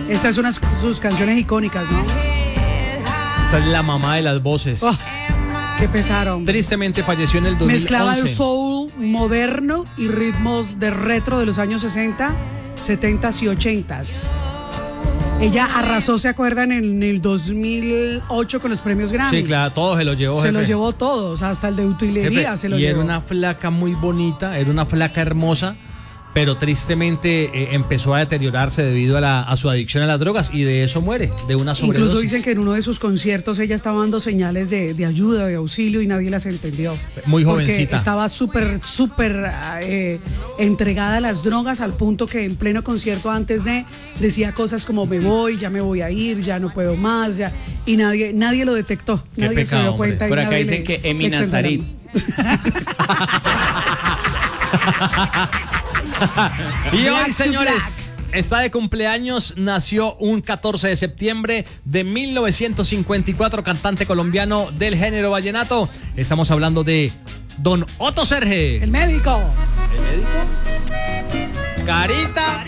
Esta es una de sus canciones icónicas, ¿no? Esta es la mamá de las voces. Oh, qué pesaron. Tristemente falleció en el 2011. Mezclaba el soul moderno y ritmos de retro de los años 60, 70 y 80. Ella arrasó, ¿se acuerdan? En el 2008 con los premios Grammy. Sí, claro, todo se lo llevó. Se los llevó todos, hasta el de utilería se lo llevó. Y era una flaca muy bonita, era una flaca hermosa, pero tristemente empezó a deteriorarse debido a su adicción a las drogas y de eso muere, de una sobredosis. Incluso dicen que en uno de sus conciertos ella estaba dando señales de ayuda, de auxilio y nadie las entendió. Muy jovencita. Porque estaba súper entregada a las drogas al punto que en pleno concierto antes decía cosas como me voy, ya me voy a ir, ya no puedo más, ya, y nadie lo detectó, Qué nadie pecado, se dio cuenta. Por y acá nadie dicen que Emi le Nazarit. Y hoy, señores, está de cumpleaños, nació un 14 de septiembre de 1954, cantante colombiano del género vallenato. Estamos hablando de Don Otto Serge. El médico. ¿El médico? Carita.